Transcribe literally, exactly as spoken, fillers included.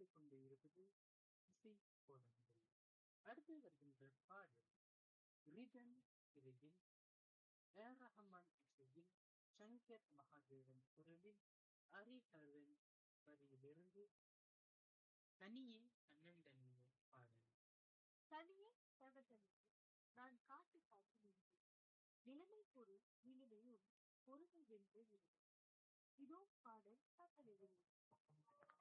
ஒலித்துக் கொண்டு இருப்பது இசை கோலங்கள். அடுத்து வருகின்ற பாடல் ரிதம் இடையில் ஏர் ரஹ்மான் இசையில் சங்கர் மகாதேவன் குரலில் ஹரிஹரன் வரியிலிருந்து தனியே தன்னந்தனியே பாடல். தனியே தகதனியே நான் காட்டு காத்து நின்றேன். நிலைமை பொருள் நிலுவையும் பொறுமை வென்று விடும். இதோ பாடல் கட்டளைகள்.